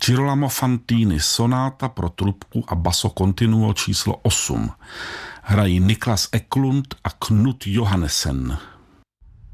Girolamo Fantini, sonáta pro trubku a basso continuo číslo 8. Hrají Niklas Eklund a Knut Johannessen.